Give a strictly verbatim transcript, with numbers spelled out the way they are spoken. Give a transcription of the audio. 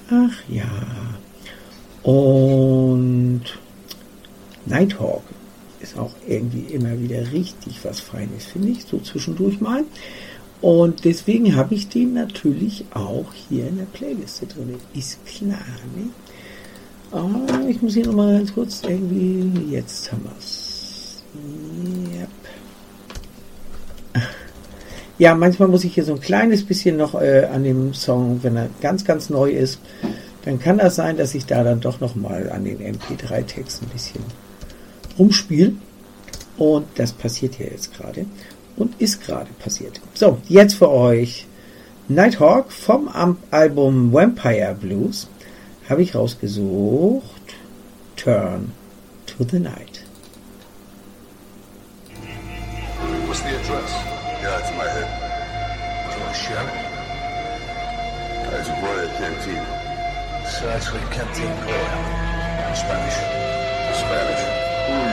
Ach ja. Und Nighthawk ist auch irgendwie immer wieder richtig was Feines, finde ich, so zwischendurch mal. Und deswegen habe ich den natürlich auch hier in der Playliste drin. Ist klar, ne? Oh, ich muss hier nochmal ganz kurz irgendwie... Jetzt haben wir es. Yep. Ja, manchmal muss ich hier so ein kleines bisschen noch äh, an dem Song, wenn er ganz, ganz neu ist, dann kann das sein, dass ich da dann doch nochmal an den M P drei Text ein bisschen rumspiele. Und das passiert hier jetzt gerade. Und ist gerade passiert. So, jetzt für euch Nighthawk vom Album Vampire Blues habe ich rausgesucht Turn to the Night. What's the address? Yeah, it's in my head. Do you want to share it? Uh, it's Royal Cantina. So that's what Cantina call it in Spanish.